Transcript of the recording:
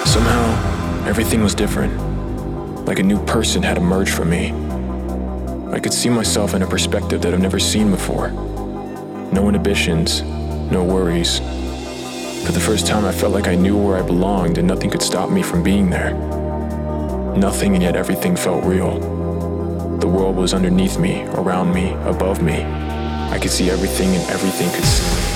Somehow, everything was different. Like a new person had emerged from me. I could see myself in a perspective that I've never seen before. No inhibitions, no worries. For the first time, I felt like I knew where I belonged and nothing could stop me from being there. Nothing, and yet everything felt real. The world was underneath me, around me, above me. I could see everything and everything could see me.